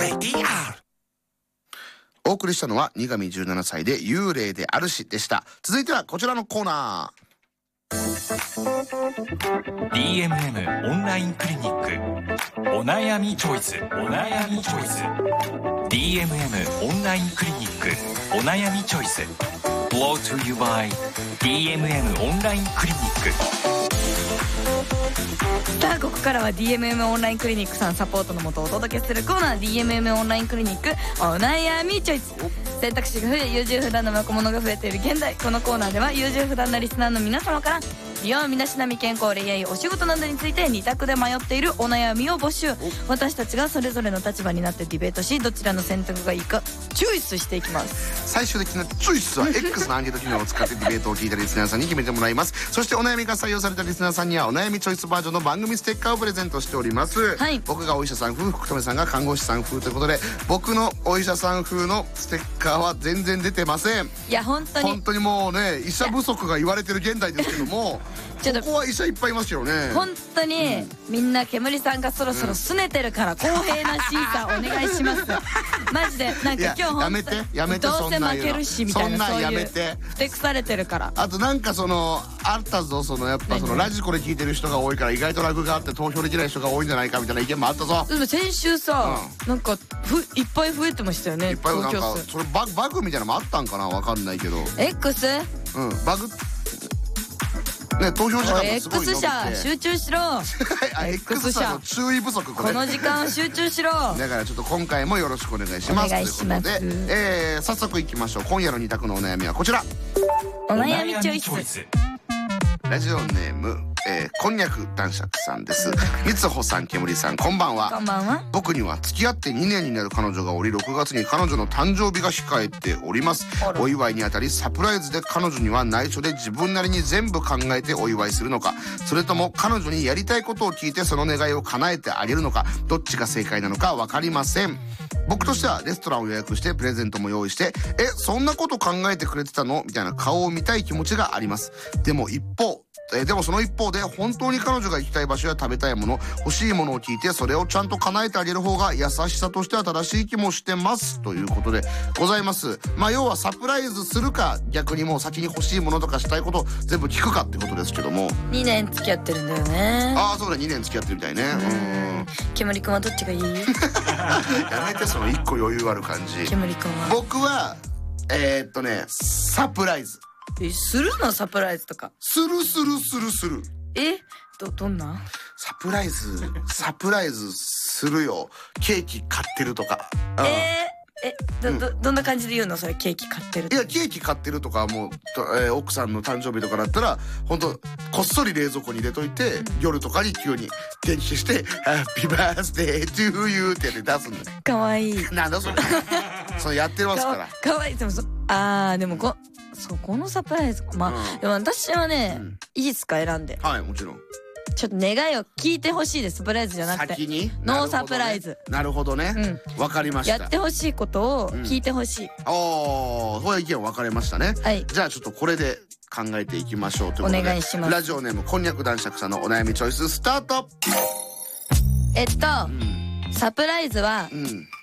お送りしたのは二上17歳で幽霊であるしでした。続いてはこちらのコーナー。 DMM オンラインクリニックお悩みチョイス。DMM オンラインクリニックお悩みチョイス Brought to you by DMM オンラインクリニック。 さあここからは DMM オンラインクリニックさんサポートのもとお届けするコーナー DMM オンラインクリニックお悩みチョイス。選択肢が増え優柔不断な若者が増えている現代、このコーナーでは優柔不断なリスナーの皆様から美容、身だしなみ、健康、恋愛、お仕事などについて2択で迷っているお悩みを募集。私たちがそれぞれの立場になってディベートし、どちらの選択がいいかチョイスしていきます。 最終的なチョイスは X のアンケート機能を使ってディベートを聞いたリスナーさんに決めてもらいます。そしてお悩みが採用されたリスナーさんにはお悩みチョイスバージョンの番組ステッカーをプレゼントしております、 はい、 僕がお医者さん風、福留さんが看護師さん風ということで、僕のお医者さん風のステッカーは全然出てません。 いや本当にもうね、医者不足が言われてる現代ですけどもちょっとここは医者いっぱいいますよね。 本当に、みんな煙さんがそろそろ拗ねてるから公平な審査お願いしますマジでなんか今日本当やめてどうせ負けるしみたいな、そういうふてくされてるから。 あとなんかあったぞ、やっぱラジコで聞いてる人が多いから意外とラグがあって投票できない人が多いんじゃないかみたいな意見もあったぞ。 でも先週さ、なんかいっぱい増えてましたよね。 いっぱいなんかそれバグみたいなのもあったんかな、わかんないけど X？ バグね、投票時間がすごい X 社集中しろ X 社の注意不足、 この時間集中しろだからちょっと今回もよろしくお願いします。 お願いします。 ということで、早速いきましょう。今夜の2択のお悩みはこちら。 お悩みチョイス。 ラジオネーム、こんにゃく男爵さんです。みつほさん、けむりさん、こんばんは。 こんばんは。 僕には付き合って2年になる彼女がおり、6月に彼女の誕生日が控えております。お祝いにあたりサプライズで彼女には内緒で自分なりに全部考えてお祝いするのか、それとも彼女にやりたいことを聞いてその願いを叶えてあげるのか、どっちが正解なのか分かりません。僕としてはレストランを予約してプレゼントも用意して、そんなこと考えてくれてたのみたいな顔を見たい気持ちがあります。でもその一方で本当に彼女が行きたい場所や食べたいもの、欲しいものを聞いてそれをちゃんと叶えてあげる方が優しさとしては正しい気もしてますということでございます。要はサプライズするか、逆にもう先に欲しいものとかしたいことを全部聞くかってことですけども。 2年付き合ってるんだよね。 ああそうだ、2年付き合ってるみたいね。 けむりくんはどっちがいい？ やめてその1個余裕ある感じ。 けむりくんは僕はサプライズするの？サプライズとかするどんなサプライズするよ。ケーキ買ってるとか。 どんな感じで言うのそれ？ケーキ買ってる？ いや、ケーキ買ってるとかもう、奥さんの誕生日とかだったら本当こっそり冷蔵庫に入れといて、夜とかに急に電気消して「ハッピーバースデートゥーユー」ってやって出すんだよ。 かわいい。 なんだそれそれやってますから。 かわいい。でもでもこのサプライズでも私はね、いいですか選んで。 はい、もちろん。 ちょっと願いを聞いてほしいです。サプライズじゃなくて先にノーサプライズ。 なるほどね、わかりました。 やってほしいことを聞いてほしい。 そういう意見分かれましたね。 はい、 じゃあちょっとこれで考えていきましょうということで、 お願いします。 ラジオネームこんにゃく男爵さんのお悩みチョイススタート。 サプライズは